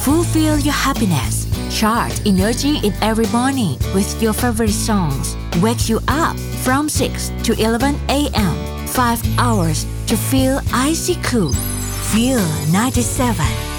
Fulfill your happiness. Charge energy in every morning with your favorite songs. Wake you up from 6 to 11 a.m. 5 hours to feel icy cool. Feel 97.